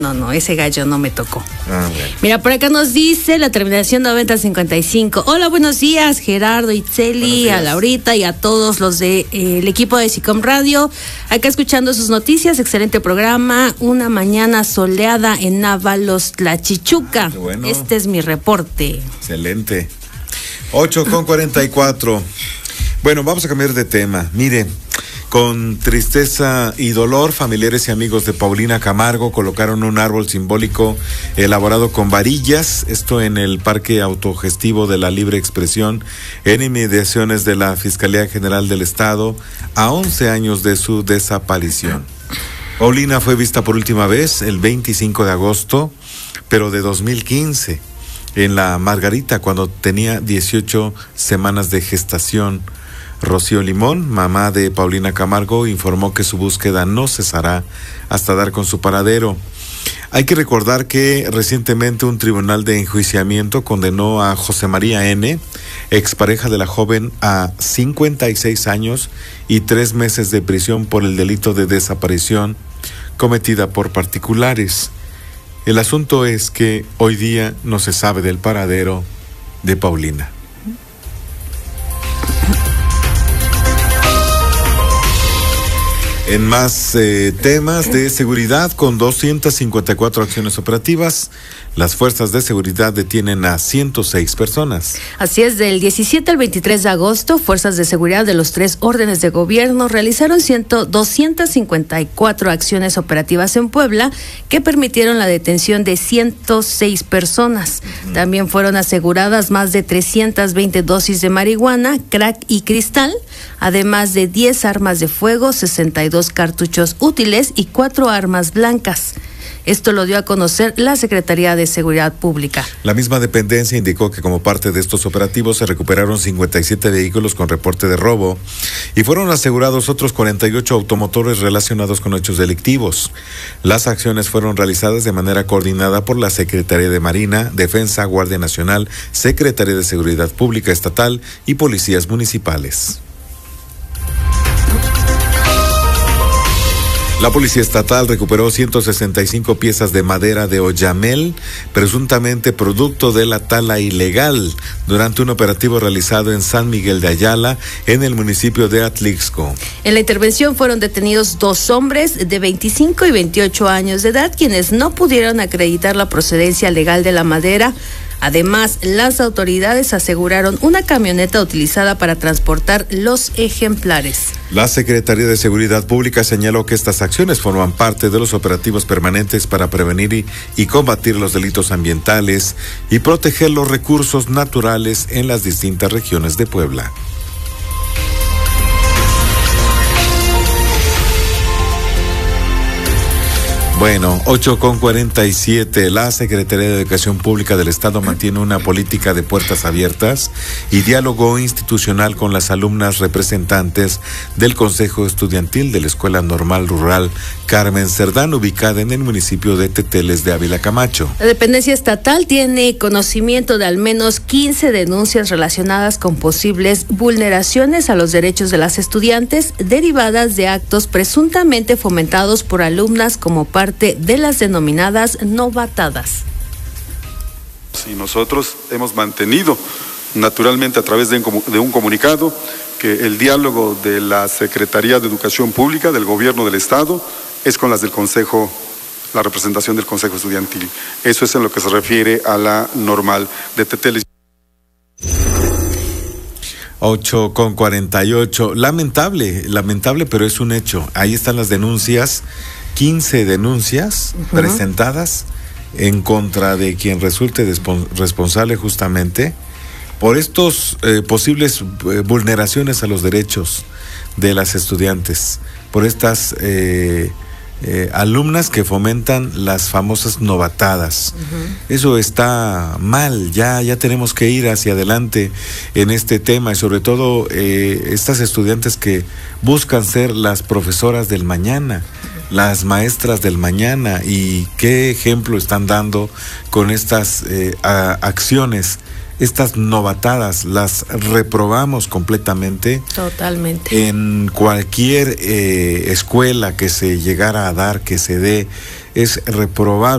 No, ese gallo no me tocó. Bueno. Mira, por acá nos dice la terminación 9055. Hola, buenos días, Gerardo, Itzeli, a Laurita y a todos los de el equipo de SICOM Radio. Acá escuchando sus noticias, excelente programa. Una mañana soleada en Ábalos, Tlachichuca. Bueno. Este es mi reporte. Excelente. 8:44. Bueno, vamos a cambiar de tema. Mire, con tristeza y dolor, familiares y amigos de Paulina Camargo colocaron un árbol simbólico elaborado con varillas, esto en el Parque Autogestivo de la Libre Expresión, en inmediaciones de la Fiscalía General del Estado, a 11 años de su desaparición. Paulina fue vista por última vez el 25 de agosto, pero de 2015, en la Margarita, cuando tenía 18 semanas de gestación. Rocío Limón, mamá de Paulina Camargo, informó que su búsqueda no cesará hasta dar con su paradero. Hay que recordar que recientemente un tribunal de enjuiciamiento condenó a José María N., expareja de la joven, a 56 años y 3 meses de prisión por el delito de desaparición cometida por particulares. El asunto es que hoy día no se sabe del paradero de Paulina. En más temas de seguridad, con 254 acciones operativas, las fuerzas de seguridad detienen a 106 personas. Así es, del 17 al 23 de agosto, fuerzas de seguridad de los 3 órdenes de gobierno realizaron 254 acciones operativas en Puebla que permitieron la detención de 106 personas. También fueron aseguradas más de 320 dosis de marihuana, crack y cristal, además de 10 armas de fuego, 62 cartuchos útiles y 4 armas blancas. Esto lo dio a conocer la Secretaría de Seguridad Pública. La misma dependencia indicó que como parte de estos operativos se recuperaron 57 vehículos con reporte de robo y fueron asegurados otros 48 automotores relacionados con hechos delictivos. Las acciones fueron realizadas de manera coordinada por la Secretaría de Marina, Defensa, Guardia Nacional, Secretaría de Seguridad Pública Estatal y policías municipales. La Policía Estatal recuperó 165 piezas de madera de oyamel, presuntamente producto de la tala ilegal, durante un operativo realizado en San Miguel de Ayala, en el municipio de Atlixco. En la intervención fueron detenidos 2 hombres de 25 y 28 años de edad, quienes no pudieron acreditar la procedencia legal de la madera. Además, las autoridades aseguraron una camioneta utilizada para transportar los ejemplares. La Secretaría de Seguridad Pública señaló que estas acciones forman parte de los operativos permanentes para prevenir y combatir los delitos ambientales y proteger los recursos naturales en las distintas regiones de Puebla. Bueno, 8:47. La Secretaría de Educación Pública del Estado mantiene una política de puertas abiertas y diálogo institucional con las alumnas representantes del Consejo Estudiantil de la Escuela Normal Rural Carmen Cerdán, ubicada en el municipio de Teteles de Ávila Camacho. La dependencia estatal tiene conocimiento de al menos 15 denuncias relacionadas con posibles vulneraciones a los derechos de las estudiantes derivadas de actos presuntamente fomentados por alumnas como parte de las denominadas novatadas. Y nosotros hemos mantenido naturalmente a través de un comunicado que el diálogo de la Secretaría de Educación Pública del Gobierno del Estado es con las del Consejo, la representación del Consejo Estudiantil. Eso es en lo que se refiere a la normal de Teteles. 8:48. Lamentable, pero es un hecho. Ahí están las denuncias. 15 denuncias presentadas en contra de quien resulte responsable justamente por estos posibles vulneraciones a los derechos de las estudiantes, por estas alumnas que fomentan las famosas novatadas. Eso está mal, ya tenemos que ir hacia adelante en este tema y sobre todo estas estudiantes que buscan ser las profesoras del mañana, las maestras del mañana, y qué ejemplo están dando con estas acciones. Estas novatadas las reprobamos completamente. Totalmente. En cualquier escuela que se llegara a dar, que se dé, es reprobable.